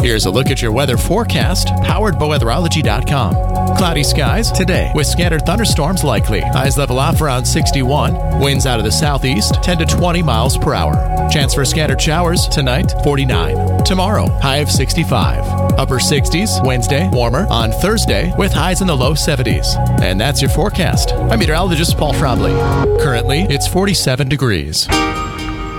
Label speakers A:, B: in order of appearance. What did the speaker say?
A: Here's a look at your weather forecast, powered by weatherology.com. Cloudy skies today with scattered thunderstorms likely. Highs level off around 61. Winds out of the southeast 10 to 20 miles per hour. Chance for scattered showers tonight 49. Tomorrow high of 65. Upper 60s Wednesday, warmer on Thursday with highs in the low 70s. And that's your forecast. I'm meteorologist Paul Frobley. Currently it's 47 degrees.